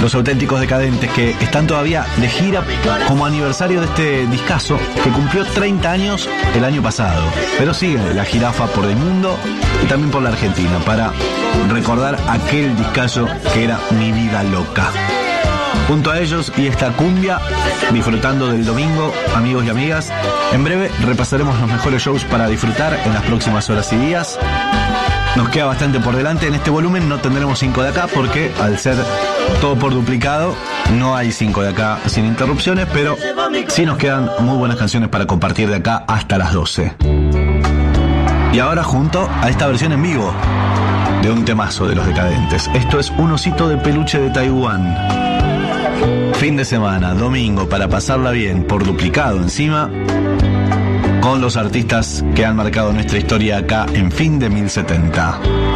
Los Auténticos Decadentes, que están todavía de gira como aniversario de este discazo que cumplió 30 años el año pasado. Pero sigue la jirafa por el mundo y también por la Argentina para recordar aquel discazo que era Mi Vida Loca. Junto a ellos y esta cumbia, disfrutando del domingo, amigos y amigas. En breve repasaremos los mejores shows para disfrutar en las próximas horas y días. Nos queda bastante por delante. En este volumen no tendremos 5 de acá porque al ser todo por duplicado no hay 5 de acá sin interrupciones, pero sí nos quedan muy buenas canciones para compartir de acá hasta las 12. Y ahora junto a esta versión en vivo de un temazo de Los Decadentes. Esto es Un osito de peluche de Taiwán. Fin de semana, domingo, para pasarla bien, por duplicado encima, con los artistas que han marcado nuestra historia acá en Fin de 1070.